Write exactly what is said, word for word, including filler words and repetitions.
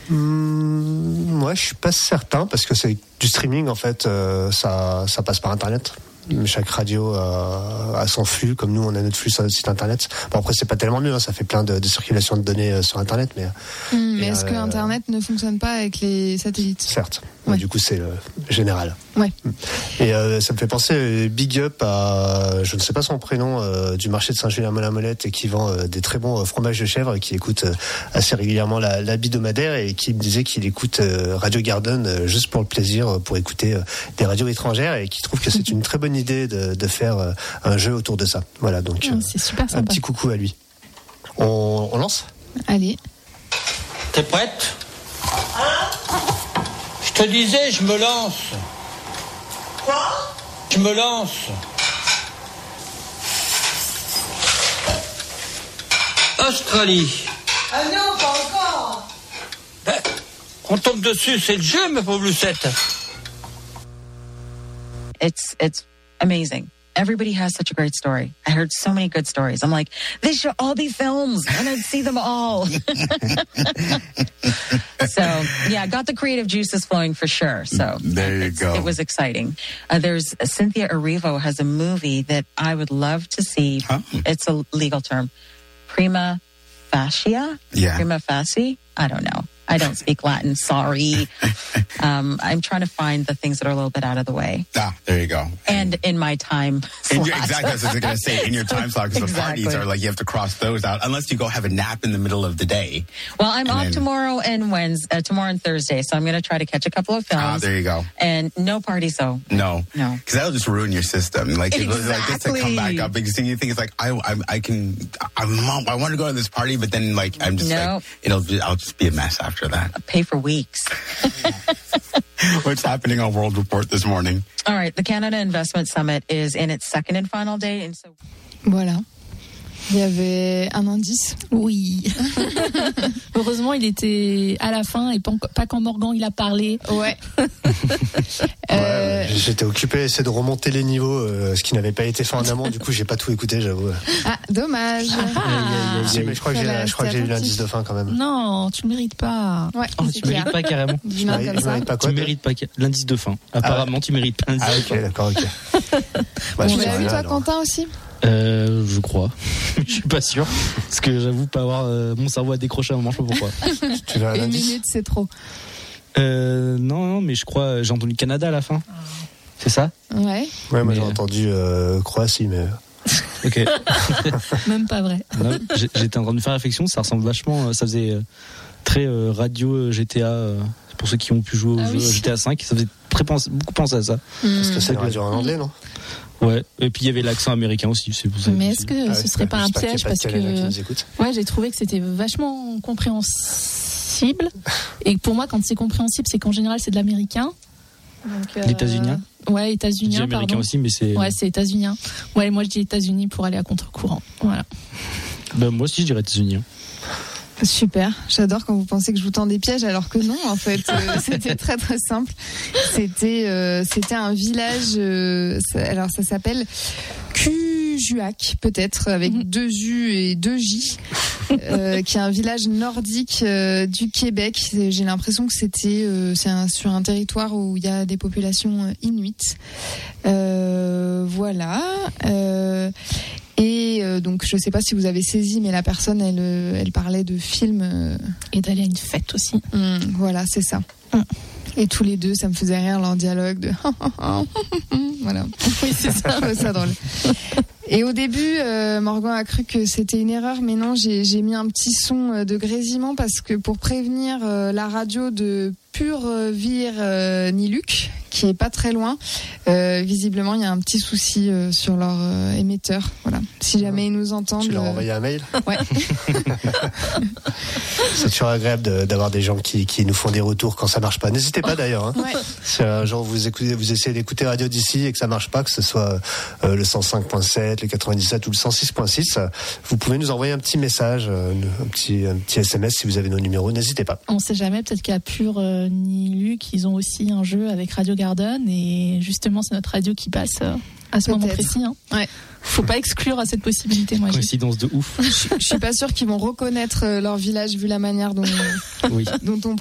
Mmh, ouais, je suis pas certain parce que c'est du streaming en fait, euh, ça, ça passe par internet. Chaque radio a, a son flux, comme nous on a notre flux sur notre site internet. Bon après c'est pas tellement mieux, hein, ça fait plein de, de circulation de données sur internet, mais. Mmh, mais et, est-ce euh, que internet ne fonctionne pas avec les satellites ? Certes. Ouais. Du coup c'est le général. Ouais. Et euh, ça me fait penser big up à, je ne sais pas son prénom, euh, du marché de Saint-Julien-Molin-Molette et qui vend euh, des très bons euh, fromages de chèvre, qui écoute euh, assez régulièrement la, la hebdomadaire et qui me disait qu'il écoute euh, Radio Garden euh, juste pour le plaisir, euh, pour écouter euh, des radios étrangères et qui trouve que c'est une très bonne idée de, de faire euh, un jeu autour de ça. Voilà, donc euh, c'est super sympa. Un petit coucou à lui. On, on lance ? Allez. T'es prête ? Je te disais, je me lance. Quoi ? Je me lance. Australie. Ah non, pas encore. Ben, on tombe dessus, c'est le jeu, ma pauvre Lucette. It's it's amazing. Everybody has such a great story. I heard so many good stories. I'm like, they should all be films, and I'd see them all. So, yeah, got the creative juices flowing for sure. So there you go. It was exciting. Uh, there's uh, Cynthia Erivo has a movie that I would love to see. Huh? It's a legal term, prima facie. Yeah. Prima facie. I don't know. I don't speak Latin. Sorry. um, I'm trying to find the things that are a little bit out of the way. Ah, there you go. And in my time slot. In your, exactly, that's what I was going to say. In your time slot, because Exactly. the parties are like, you have to cross those out, unless you go have a nap in the middle of the day. Well, I'm And off then- tomorrow and Wednesday, uh, tomorrow and Thursday, so I'm going to try to catch a couple of films. Ah, there you go. And no parties, though. No. No. Because that'll just ruin your system. Like, it was like, just to come back Exactly. up. Because you think it's like, I, I, I can, I'm, I want to go to this party, but then, like, I'm just No. like, it'll, be- I'll just be a mess after that. Pay for weeks. What's happening on World Report this morning? All right, the Canada Investment Summit is in its second and final day, and so Voilà. Il y avait un indice. Oui. Heureusement, il était à la fin et pas, pas quand Morgan il a parlé. Ouais. Ouais, j'étais occupé à essayer de remonter les niveaux, euh, ce qui n'avait pas été fait en amont. Du coup, j'ai pas tout écouté, j'avoue. Ah, dommage. Ah. Si, mais je crois que j'ai, je crois que j'ai eu l'indice de fin quand même. Non, tu le mérites pas. Ouais, Oh, c'est tu mérites clair. pas carrément. Dis mal Je comme mérite- je ça. mérite pas quoi Tu de- mérites pas l'indice de fin. Apparemment, tu mérites pas l'indice Ah, de ok, fin. d'accord, ok. Bah, Tu je l'as sais vu rien, toi, alors. Quentin, aussi ? Euh, je crois. Je suis pas sûr. Parce que j'avoue pas avoir. euh, mon cerveau a décroché à un moment, je sais pas pourquoi. Tu veux un Une indice ? minute, c'est trop. Euh, non, non, mais je crois. J'ai entendu Canada à la fin. C'est ça ? Ouais. Ouais, moi Mais, j'ai euh, entendu euh, Croatie, mais. Ok. Même pas vrai. Non, j'ai- j'étais en train de faire réflexion. Ça ressemble vachement. euh, Ça faisait euh, très euh, radio euh, G T A. euh, Pour ceux qui ont pu jouer au Ah jeu oui. G T A cinq, ça faisait très penser, beaucoup penser à ça. Parce que Hmm. c'est une radio en anglais, non ? Ouais. Et puis il y avait l'accent américain aussi. C'est pour ça. Mais est-ce que Ah ce ouais, serait pas un j'espère qu'il y a piège pas de parce Canadiens qui que nous écoutent. ouais, j'ai trouvé que c'était vachement compréhensible et pour moi quand c'est compréhensible, c'est qu'en général c'est de l'américain. Donc, euh, L'états-unien Ouais, Je dis états-unien américain pardon. aussi, mais c'est. Ouais, c'est états-unien. Ouais, moi je dis États-Unis pour aller à contre-courant. Voilà. Bah, moi aussi, je dirais États-Unis. Super, j'adore quand vous pensez que je vous tends des pièges alors que non en fait, euh, c'était très très simple. C'était euh, c'était un village, euh, ça- alors ça s'appelle Cujuac peut-être avec Mhm. deux U et deux J, euh, qui est un village nordique euh, du Québec. J'ai l'impression que c'était euh, c'est un- sur un territoire où il y a des populations euh, inuites. Euh, voilà. Euh, Et euh, donc, je sais pas si vous avez saisi, mais la personne, elle, euh, elle parlait de films. euh, Et d'aller à une fête aussi. hum, voilà, c'est ça. Hum. Et tous les deux, ça me faisait rire leur dialogue de. Voilà. Oui, c'est ça. Je trouvais ça drôle. Et au début, euh, Morgan a cru que c'était une erreur, mais non, j'ai, j'ai mis un petit son euh, de grésillement parce que pour prévenir euh, la radio de Purvir euh, Niluc, qui est pas très loin, euh, visiblement il y a un petit souci euh, sur leur euh, émetteur. Voilà. Si jamais ils nous entendent. Tu leur as euh, envoyé un mail ? Ouais. C'est toujours agréable de- d'avoir des gens qui, qui nous font des retours quand ça marche pas. N'hésitez pas d'ailleurs. Hein. Ouais. Si un jour vous écoutez, vous essayez d'écouter Radio d'ici et que ça marche pas, que ce soit euh, le cent cinq point sept, le quatre-vingt-dix-sept ou le cent six point six, euh, vous pouvez nous envoyer un petit message, euh, un petit, un petit S M S si vous avez nos numéros. N'hésitez pas. On sait jamais, peut-être qu'à Pure euh, ni Luc, ils ont aussi un jeu avec Radio Garden et justement c'est notre radio qui passe euh, à ce moment Peut-être. précis. Hein. Ouais. Faut pas exclure à cette possibilité, moi. j'ai- Coïncidence de ouf. Je suis pas sûre qu'ils vont reconnaître euh, leur village vu la manière dont, Oui. dont on